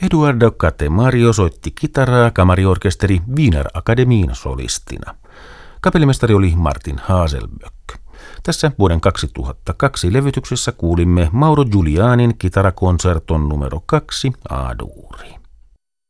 Eduardo Catemario soitti kitaraa kamariorkesteri Wiener Akademiin solistina. Kapellimestari oli Martin Haselböck. Tässä vuoden 2002 levytyksessä kuulimme Mauro Giulianin kitarakonserton numero 2 A-duuri.